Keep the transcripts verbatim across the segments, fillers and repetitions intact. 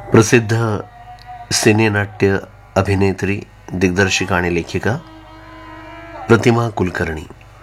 प्रसिद्ध सिनेनाट्य अभिनेत्री, दिग्दर्शिका आणि लेखिका प्रतिमा कुलकर्णी.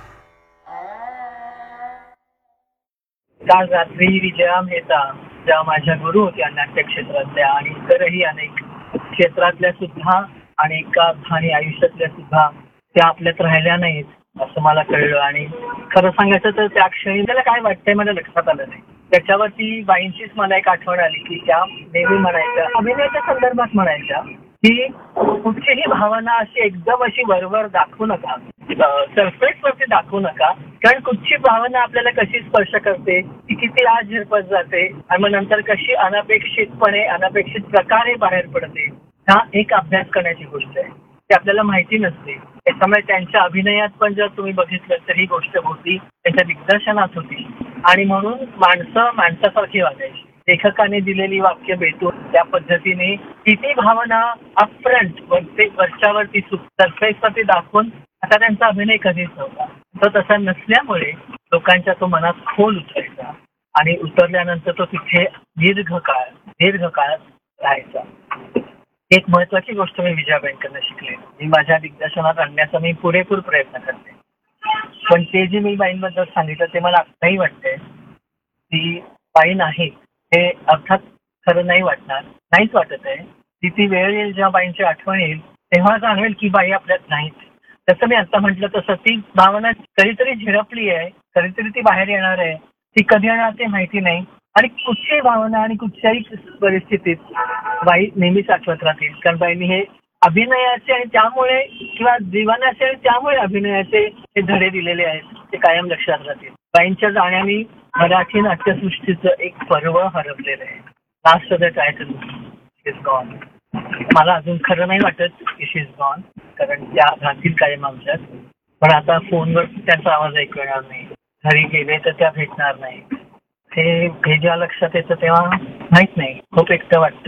काल रात्री विजया मेहता ज्या माझ्या गुरु होत्या नाट्य क्षेत्रातल्या आणि इतरही अनेक क्षेत्रातल्या सुद्धा आणि एका आणि आयुष्यातल्या सुद्धा त्या आपल्यात राहिल्या नाहीत असं मला कळलं. आणि खरं सांगायचं तर त्या क्षणी त्याला काय वाटतंय मला लक्षात आलं नाही. त्याच्यावरती बाईंचीच मला एक आठवण आली की त्या नेहमी म्हणायच्या, अभिनयाच्या संदर्भात म्हणायच्या की कुठलीही भावना अशी एकदम अशी वरवर दाखवू नका, सरफेस वरती दाखवू नका, कारण कुठची भावना आपल्याला कशी स्पर्श करते, ती किती आज झिरपत जाते आणि मग नंतर कशी अनपेक्षितपणे अनपेक्षित प्रकारे बाहेर पडते. हा एक अभ्यास करण्याची गोष्ट आहे, ती आपल्याला माहिती नसते. त्याच्यामुळे त्यांच्या अभिनयात पण जर तुम्ही बघितलं तर ही गोष्ट होती, त्यांच्या दिग्दर्शनात होती. आणि म्हणून माणसं माणसासारखी वागायची. लेखकाने दिलेली वाक्य भेटून त्या पद्धतीने किती भावना अपफ्रंट वरती वरच्यावरती सरफेसवरती दाखवून आता त्यांचा अभिनय कधीच नव्हता. तो तसा नसल्यामुळे लोकांच्या तो मनात खोल उतरायचा आणि उतरल्यानंतर तो तिथे दीर्घकाळ दीर्घकाळ राहायचा. एक महत्वाची गोष्ट मी विजयाबाईंकडनं शिकले. मी माझ्या दिग्दर्शनात आणण्याचा मी पुरेपूर प्रयत्न करते, पण ते जे मी बाईंबद्दल सांगितलं ते मला आत्ताही वाटतंय ती बाई नाही हे अर्थात खरं नाही वाटणार, नाहीच वाटत आहे. ती ती वेळ येईल जेव्हा बाईंची आठवण येईल तेव्हा जाणवेल की बाई आपल्यात नाहीत. तसं मी आता म्हटलं तसं ती भावना कधीतरी झिरपली आहे, कधीतरी ती बाहेर येणार आहे. ती कधी येणार ते माहिती नाही. आणि कुठच्याही भावना आणि कुठच्याही परिस्थितीत बाई नेहमीच आठवत राहतील, कारण बाईंनी हे अभिनयाचे आणि त्यामुळे किंवा जीवनाचे आणि त्यामुळे अभिनयाचे हे धडे दिलेले आहेत, ते कायम लक्षात राहतील. बाईंच्या जाण्याने मराठी नाट्यसृष्टीचं एक पर्व हरपलेलं आहे. Last of the title is gone. मला अजून खरं नाही वाटत की शी इज गॉन, कारण त्या राहतील कायम आमच्यात. पण आता फोनवर त्यांचा आवाज ऐकू येणार नाही, घरी गेले तर त्या भेटणार नाही. हे हे जेव्हा लक्षात येतं तेव्हा माहित नाही, खूप एकटं वाटतं.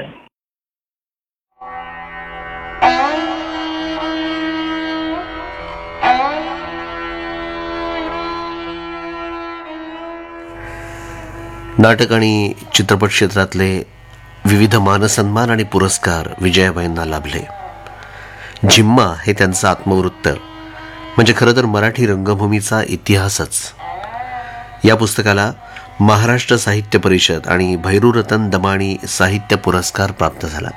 नाटक आणि चित्रपट क्षेत्रातले विविध मानसन्मान आणि पुरस्कार विजयाबाईंना लाभले. झिम्मा हे त्यांचं आत्मवृत्त म्हणजे खरं तर मराठी रंगभूमीचा इतिहासच. या पुस्तकाला महाराष्ट्र साहित्य परिषद आणि भैरूरतन दमाणी साहित्य पुरस्कार प्राप्त झाला.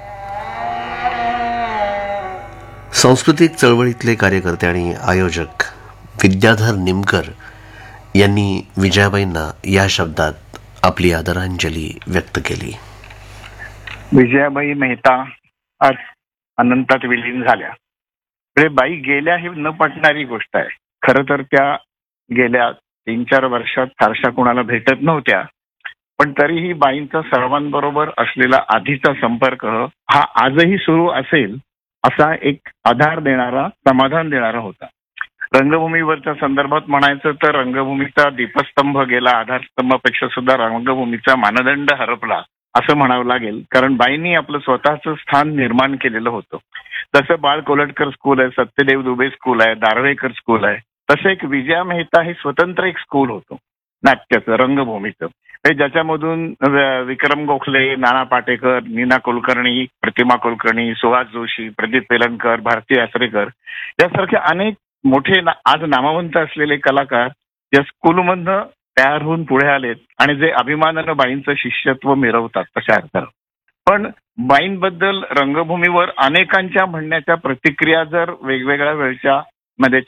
सांस्कृतिक चळवळीतले कार्यकर्ते आणि आयोजक विद्याधर निमकर यांनी विजयाबाईंना या शब्दात आपली आदरांजली व्यक्त केली. विजयाबाई मेहता आज अनंतात विलीन झाल्या. म्हणजे बाई गेल्या हे न पटणारी गोष्ट आहे. खरं तर त्या गेल्या तीन चार वर्षात फारशा कोणाला भेटत नव्हत्या, पण तरीही बाईंचा सर्वांबरोबर असलेला आधीचा संपर्क हा आजही सुरू असेल असा एक आधार देणारा, समाधान देणारा होता. रंगभूमीवरच्या संदर्भात म्हणायचं तर रंगभूमीचा दीपस्तंभ गेला, आधारस्तंभापेक्षा सुद्धा रंगभूमीचा मानदंड हरपला असं म्हणावं लागेल. कारण बाईंनी आपलं स्वतःचं स्थान निर्माण केलेलं होतं. जसं बाळ कोलटकर स्कूल आहे, सत्यदेव दुबे स्कूल आहे, दारव्हेकर स्कूल आहे, तसं एक विजया मेहता हे स्वतंत्र एक स्कूल होतं नाट्याचं, रंगभूमीचं, ज्याच्यामधून विक्रम गोखले, नाना पाटेकर, नीना कुलकर्णी, प्रतिमा कुलकर्णी, सुहास जोशी, प्रदीप वेलणकर, भारती आसरेकर यासारखे अनेक मोठे आज नामवंत असलेले कलाकार या स्कूलमधनं तयार होऊन पुढे आलेत आणि जे अभिमानानं बाईंचं शिष्यत्व मिरवतात तशा अर्थानं. पण बाईंबद्दल रंगभूमीवर अनेकांच्या म्हणण्याच्या प्रतिक्रिया जर वेगवेगळ्या वेळच्या मध्ये